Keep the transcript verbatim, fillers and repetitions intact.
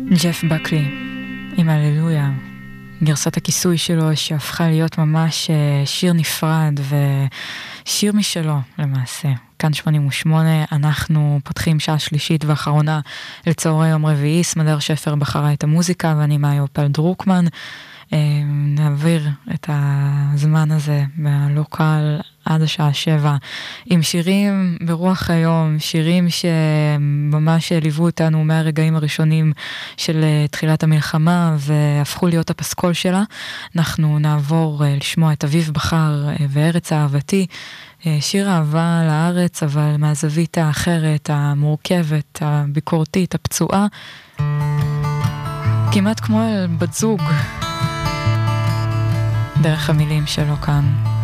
ג'ף בקלי עם הללויה, גרסת הכיסוי שלו שהפכה להיות ממש שיר נפרד ושיר משלו למעשה. כאן שמונים ושמונה, אנחנו פותחים שעה שלישית ואחרונה לצהרי יום רביעי. סמדר שפר בחרה את המוזיקה ואני מאי אופל דרוקמן. נעביר את הזמן הזה מהלוקל עד השעה שבע עם שירים ברוח היום, שירים שממש ליוו אותנו מהרגעים הראשונים של תחילת המלחמה והפכו להיות הפסקול שלה. אנחנו נעבור לשמוע את אביב בחר וארץ אהבתי, שיר אהבה לארץ אבל מהזווית האחרת, המורכבת, הביקורתית, הפצועה, כמעט כמו בת זוג, דרך המילים שלו כאן.